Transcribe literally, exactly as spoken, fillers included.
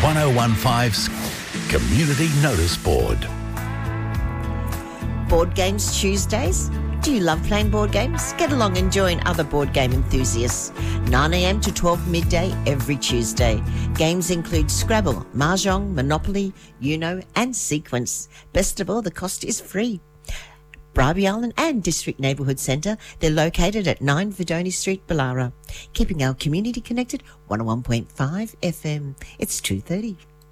one oh one five's Community Notice Board. Board Games Tuesdays? Do you love playing board games? Get along and join other board game enthusiasts. nine a.m. to twelve midday every Tuesday. Games include Scrabble, Mahjong, Monopoly, Uno and Sequence. Best of all, the cost is free. Bribie Island and District Neighbourhood Centre. They're located at nine Verdoni Street, Ballara. Keeping our community connected, one oh one point five F M. It's two thirty.